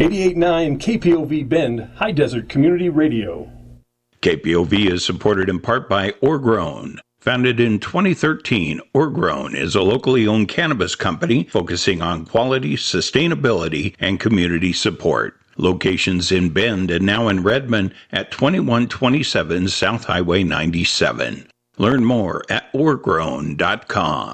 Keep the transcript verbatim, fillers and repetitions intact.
eighty-eight point nine K P O V Bend, High Desert Community Radio. K P O V is supported in part by Orgrown. Founded in twenty thirteen, Orgrown is a locally owned cannabis company focusing on quality, sustainability, and community support. Locations in Bend and now in Redmond at twenty-one twenty-seven South Highway ninety-seven. Learn more at orgrown dot com.